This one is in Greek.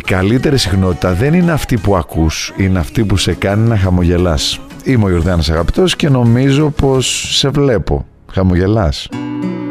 καλύτερη συχνότητα δεν είναι αυτή που ακούς, είναι αυτή που σε κάνει να χαμογελάς. Είμαι ο Ιορδάνης Αγαπητός και νομίζω πως σε βλέπω. Χαμογελάς.